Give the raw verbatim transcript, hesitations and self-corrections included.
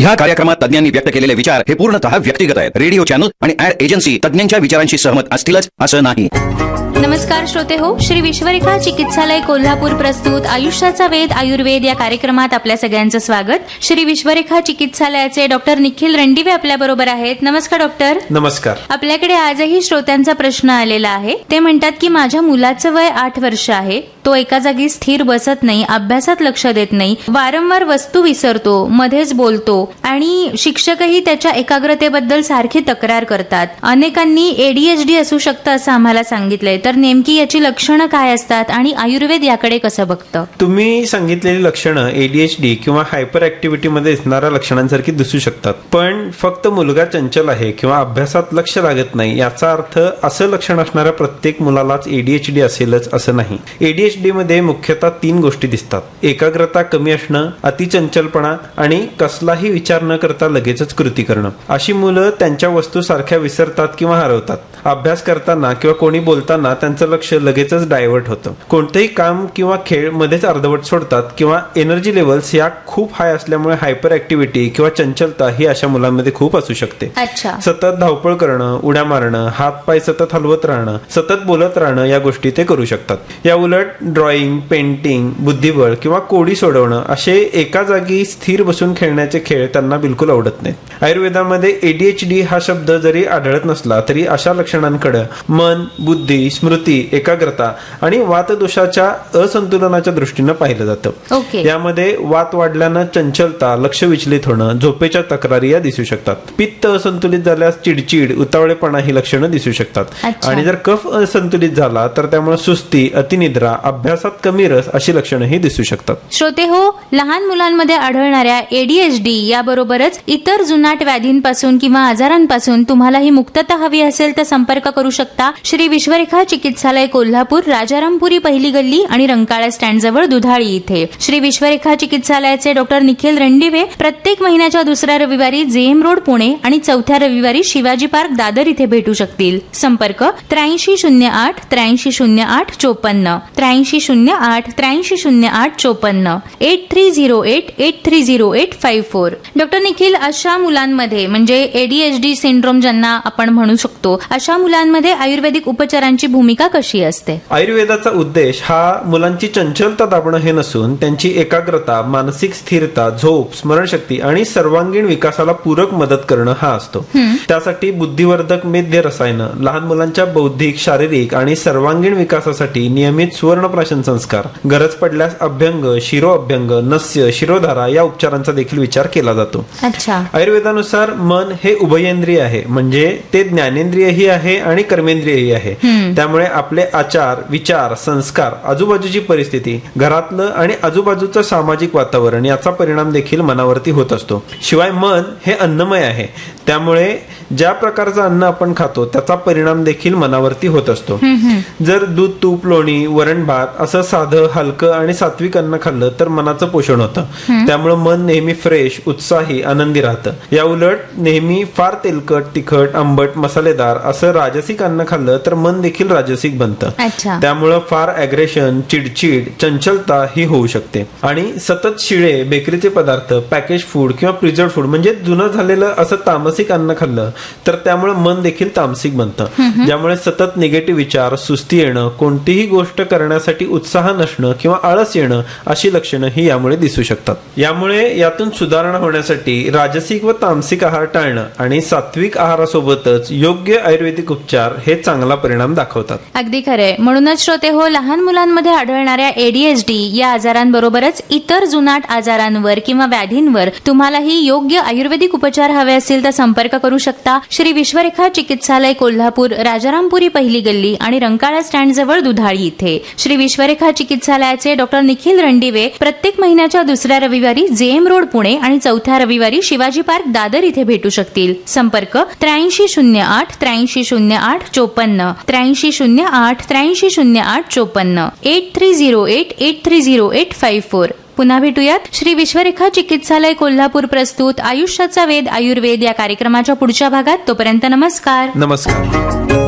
ह्या कार्यक्रमात तज्ञांनी व्यक्त केलेले विचार हे पूर्णतः व्यक्तिगत आहेत. रेडिओ चॅनल आणि ऍड एजन्सी तज्ञांच्या विचारांशी सहमत असतीलच असं नाही. नमस्कार श्रोते हो, श्री विश्वरेखा चिकित्सालय कोल्हापूर प्रस्तुत आयुष्याचा वेध आयुर्वेद या कार्यक्रमात आपल्या सगळ्यांचं स्वागत. श्री विश्वरेखा चिकित्सालयाचे डॉक्टर निखिल रणदिवे आपल्या बरोबर आहेत. नमस्कार डॉक्टर. नमस्कार. आपल्याकडे आजही श्रोत्यांचा प्रश्न आलेला आहे. ते म्हणतात की माझ्या मुलाचं वय आठ वर्ष आहे. तो एका जागी स्थिर बसत नाही, अभ्यासात लक्ष देत नाही, वारंवार वस्तू विसरतो, मध्येच बोलतो आणि शिक्षकही त्याच्या एकाग्रतेबद्दल सारखी तक्रार करतात. अनेकांनी एडीएचडी असू शकतं असं आम्हाला सांगितलंय. तर नेमकी याची लक्षणं काय असतात आणि आयुर्वेद याकडे कसं बघतं? तुम्ही सांगितलेली लक्षणं एडीएचडी किंवा हायपर ऍक्टिव्हिटी मध्ये दिसणाऱ्या लक्षणांसारखी दिसू शकतात. पण फक्त मुलगा चंचल आहे किंवा अभ्यासात लक्ष लागत नाही याचा अर्थ असं लक्षण असणाऱ्या प्रत्येक मुलालाच एडीएचडी असेलच असं नाही. एडीएचडी मध्ये मुख्यतः तीन गोष्टी दिसतात: एकाग्रता कमी असणं, अतिचंचलपणा आणि कसलाही विचार न करता लगेचच कृती करणं. अशी मुलं त्यांच्या वस्तू सारख्या विसरतात किंवा हरवतात. अभ्यास करताना किंवा कोणी बोलताना त्यांचं लक्ष लगेचच डायव्हर्ट होतं. कोणतेही काम किंवा खेळ मध्येच अर्धवट सोडतात किंवा एनर्जी लेवल्स या खूप हाय असल्यामुळे हायपर ऍक्टिव्हिटी किंवा चंचलता ही अशा मुलांमध्ये खूप असू शकते. सतत धावपळ करणं, उड्या मारणं, हात पाय सतत हलवत राहणं, सतत बोलत राहणं या गोष्टी ते करू शकतात. या उलट ड्रॉइंग, पेंटिंग, बुद्धिबळ किंवा कोडी सोडवणं असे एका जागी स्थिर बसून खेळण्याचे खेळ त्यांना बिलकुल आवडत नाही. आयुर्वेदामध्ये एडीएचडी हा शब्द जरी आढळत नसला तरी अशा लक्षणांकडे मन, बुद्धी, स्मृती, एकाग्रता आणि वातदोषाच्या असंतुलनाच्या दृष्टीनं पाहिलं जातं. okay. यामध्ये वात वाढल्यानं चंचलता, लक्ष विचलित होणं, झोपेच्या तक्रारी या दिसू शकतात. पित्त असंतुलित झाल्यास चिडचिड, उतावळेपणा ही लक्षणं दिसू शकतात. आणि जर कफ असंतुलित झाला तर त्यामुळे सुस्ती, अतिनिद्रा, अभ्यासात कमी रस अशी लक्षणंही दिसू शकतात. श्रोते हो, लहान मुलांमध्ये आढळणाऱ्या एडीएचडी याबरोबरच इतर जुनाट व्याधींपासून किंवा आजारांपासून तुम्हालाही मुक्तता हवी असेल तर संपर्क करू शकता. श्री विश्वरेखा चिकित्सालय कोल्हापूर, राजारामपुरी पहिली गल्ली आणि रंकाळा स्टँड जवळ दुधाळी इथे. श्री विश्वरेखा चिकित्सालयाचे डॉक्टर निखिल रणदिवे प्रत्येक महिन्याच्या दुसऱ्या रविवारी जेएम रोड पुणे आणि चौथ्या रविवारी शिवाजी पार्क दादर इथे भेटू शकतील. संपर्क त्र्याऐंशी शून्य आठ त्र्याऐंशी शून्य आठ चोपन्न त्र्याऐंशी शून्य आठ त्र्याऐंशी शून्य आठ चोपन्न eight three zero eight eight three zero eight five four. Doctor Nikhil, अशा मुलांमध्ये म्हणजे एडीएचडी सिंड्रोम ज्यांना आपण म्हणू शकतो अशा मुलांमध्ये आयुर्वेदिक उपचारांची भूमिका कशी असते? आयुर्वेदाचा उद्देश हा मुलांची चंचलता दाबणं हे नसून त्यांची एकाग्रता, मानसिक स्थिरता, झोप, स्मरणशक्ती आणि सर्वांगीण विकासाला पूरक मदत करणं हा असतो. त्यासाठी बुद्धिवर्धक मेद्य रसायनं, लहान मुलांच्या बौद्धिक, शारीरिक आणि सर्वांगीण विकासासाठी नियमित सुवर्णप्राशन संस्कार, गरज पडल्यास अभ्यंग, शिरो अभ्यंग, नस्य, शिरोधारा या उपचारांचा देखील विचार केला जातो. आयुर्वेदानुसार मन हे उभयेंद्रिय आहे, म्हणजे ते ज्ञानेंद्रियही आहे आणि कर्मेंद्रियही आहे. त्यामुळे आपले आचार, विचार, संस्कार, आजूबाजूची परिस्थिती, घरातलं आणि आजूबाजूचं सामाजिक वातावरण याचा परिणाम देखील मनावरती होत असतो. शिवाय मन हे अन्नमय आहे, त्यामुळे ज्या प्रकारचं अन्न आपण खातो त्याचा परिणाम देखील मनावरती होत असतो. जर दूध, तूप, लोणी, वरण भात असं साधं, हलकं आणि सात्विक अन्न खाल्लं तर मनाचं पोषण होतं. त्यामुळे मन नेहमी फ्रेश, उत्साही, आनंदी राहतं. या उलट नेहमी फार तेलकट, तिखट, आंबट, मसालेदार असं राजसिक अन्न खाल्लं तर मन देखील राजसिक बनतं. त्यामुळे फार अग्रेशन, चिडचिड, चंचलता ही होऊ शकते. आणि सतत शिळे, बेकरीचे पदार्थ, पॅकेज फूड किंवा प्रिझर्व्ड फूड म्हणजे जुनं झालेलं असं तामसिक अन्न खाल्लं तर त्यामुळे मन देखील तामसिक बनतं. ज्यामुळे सतत निगेटिव्ह विचार, सुस्ती येणं, कोणतीही गोष्ट करण्यासाठी उत्साह नसणं किंवा आळस येणं अशी लक्षणं ही यामुळे दिसू शकतात. यामुळे यातून सुधारणा होण्यासाठी राजसिक व तामसिक आहार टाळणं आणि सात्विक आहारासोबतच योग्य आयुर्वेदिक उपचार हे चांगला परिणाम दाखवतात. अगदी खरंय. म्हणूनच श्रोते हो, लहान मुलांमध्ये आढळणाऱ्या एडीएचडी या आजारांबरोबरच इतर जुनाट आजारांवर किंवा व्याधींवर तुम्हालाही योग्य आयुर्वेदिक उपचार हवे असतील तर संपर्क करू शकता. श्री विश्वरेखा चिकित्सालय कोल्हापूर, राजारामपुरी पहिली गल्ली आणि रंकाळा स्टँड जवळ दुधाळी इथे. श्री विश्वरेखा चिकित्सालयाचे डॉक्टर निखिल रणदिवे प्रत्येक महिन्याच्या दुसऱ्या रविवारी जेएम रोड पुणे आणि चौथ्या रविवारी शिवाजी पार्क दादर इथे भेटू शकतील. संपर्क त्र्याऐंशी शून्य आठ त्र्याऐंशी शून्य आठ चोपन्न त्र्याऐंशी शून्य आठ त्र्याऐंशी शून्य आठ चोपन्न eight three zero eight eight three zero eight five four. पुन्हा भेटूयात. श्री विश्वरेखा चिकित्सालय कोल्हापूर प्रस्तुत आयुष्याचा वेध आयुर्वेद या कार्यक्रमाच्या पुढच्या भागात. तोपर्यंत नमस्कार. नमस्कार.